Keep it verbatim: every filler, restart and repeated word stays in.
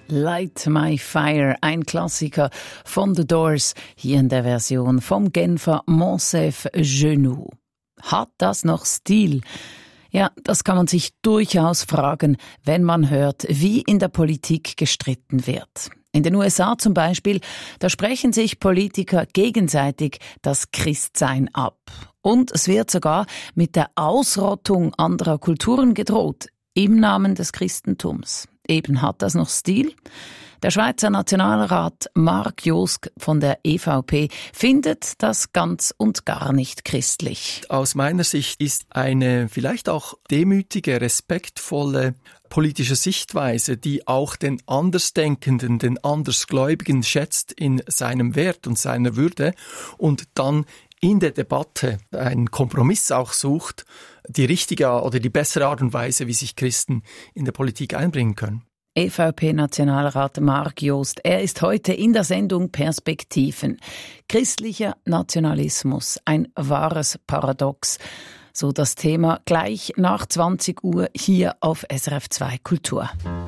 Light My Fire, ein Klassiker von The Doors, hier in der Version vom Genfer Moncef Genoux. Hat das noch Stil? Ja, das kann man sich durchaus fragen, wenn man hört, wie in der Politik gestritten wird. In den U S A zum Beispiel, da sprechen sich Politiker gegenseitig das Christsein ab. Und es wird sogar mit der Ausrottung anderer Kulturen gedroht, im Namen des Christentums. Eben, hat das noch Stil? Der Schweizer Nationalrat Marc Jost von der E V P findet das ganz und gar nicht christlich. Aus meiner Sicht ist eine vielleicht auch demütige, respektvolle politische Sichtweise, die auch den Andersdenkenden, den Andersgläubigen schätzt in seinem Wert und seiner Würde und dann in der Debatte einen Kompromiss auch sucht, die richtige oder die bessere Art und Weise, wie sich Christen in der Politik einbringen können. E V P-Nationalrat Marc Jost, er ist heute in der Sendung Perspektiven. Christlicher Nationalismus, ein wahres Paradox. So das Thema gleich nach zwanzig Uhr hier auf S R F zwei Kultur.